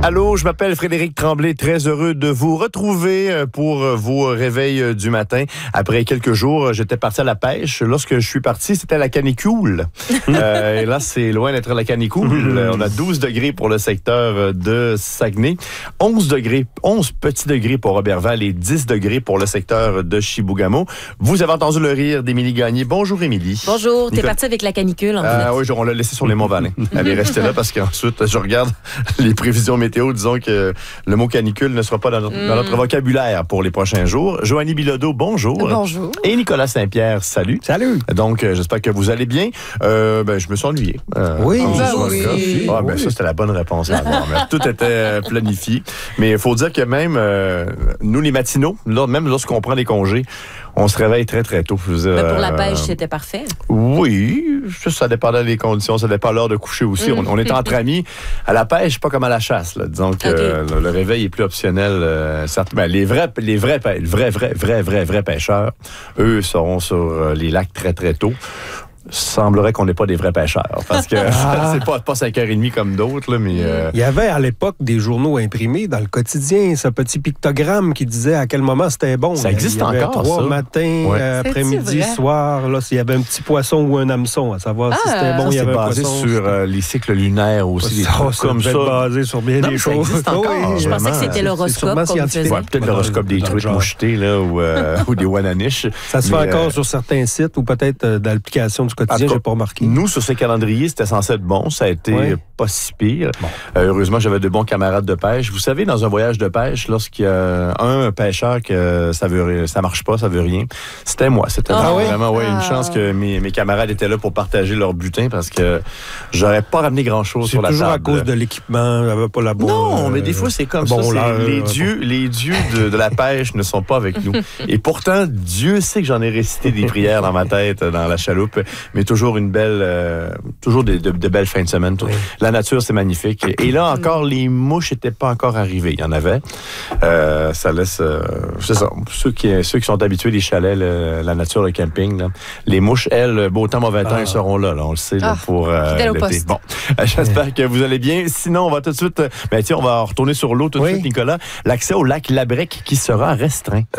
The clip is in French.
Allô, je m'appelle Frédéric Tremblay, très heureux de vous retrouver pour vos réveils du matin. Après quelques jours, j'étais parti à la pêche. Lorsque je suis parti, c'était la canicule. Et là, c'est loin d'être la canicule. On a 12 degrés pour le secteur de Saguenay, 11 petits degrés pour Roberval et 10 degrés pour le secteur de Chibougamau. Vous avez entendu le rire d'Émilie Gagné. Bonjour, Émilie. Bonjour, t'es parti avec la canicule, en fait. Oui, on l'a laissé sur les Monts-Valin. Elle est restée là parce qu'ensuite, je regarde les prévisions météo, disons que le mot canicule ne sera pas dans notre vocabulaire pour les prochains jours. Joanie Bilodeau, bonjour. Bonjour. Et Nicolas Saint-Pierre, salut. Salut. Donc, j'espère que vous allez bien. Je me suis ennuyé. Oui. Ça, c'était la bonne réponse à avoir. Mais tout était planifié. Mais il faut dire que même nous, les matinaux, même lorsqu'on prend des congés, on se réveille très, très tôt. Pour la pêche, c'était parfait. Oui, ça dépendait des conditions, ça dépend de l'heure de coucher aussi. On est entre amis. À la pêche, pas comme à la chasse. Là. Disons que le réveil est plus optionnel. Certes, les vrais pêcheurs, eux, seront sur les lacs très, très tôt. Semblerait qu'on n'est pas des vrais pêcheurs, parce que c'est pas 5h30 comme d'autres, là, mais... Il y avait à l'époque des journaux imprimés dans le quotidien, ce petit pictogramme qui disait à quel moment c'était bon. Ça existe encore, 3 matins, après-midi, soir, là, s'il y avait un petit poisson ou un hameçon, à savoir si c'était bon, il y avait un poisson. C'est basé sur les cycles lunaires aussi, des trucs comme ça. Basé sur bien des choses. Ça existe encore. Je pensais que c'était l'horoscope, comme tu faisais. Peut-être l'horoscope des trucs mouchetés, là, ou des wananiches. Ça se fait encore sur certains sites ou peut-être dans l'application du quotidien, j'ai pas remarqué. Nous, sur ces calendriers, c'était censé être bon. Ça a été pas si pire. Bon. Heureusement, j'avais de bons camarades de pêche. Vous savez, dans un voyage de pêche, lorsqu'il y a un pêcheur que ça marche pas, ça veut rien, c'était moi. C'était vraiment une chance que mes camarades étaient là pour partager leur butin parce que j'aurais pas ramené grand-chose sur la table. C'est toujours à cause de l'équipement, il n'y avait pas la bonne... Non, mais des fois, c'est comme ça. Les dieux de la pêche ne sont pas avec nous. Et pourtant, Dieu sait que j'en ai récité des prières dans ma tête, dans la chaloupe, mais toujours une belle, toujours de belles fins de semaine. Oui. La nature, c'est magnifique. Et là encore, les mouches n'étaient pas encore arrivées. Il y en avait. Ça laisse, c'est ça. Ceux qui sont habitués des chalets, la nature, le camping, là, les mouches, elles, beau temps, mauvais temps, elles seront là. On le sait là, pour l'été. Bon, j'espère que vous allez bien. Sinon, on va tout de suite, on va retourner sur l'eau tout de suite, Nicolas. L'accès au lac Labrec qui sera restreint.